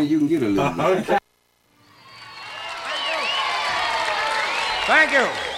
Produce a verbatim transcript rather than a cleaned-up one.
you can get a little bit. Thank you.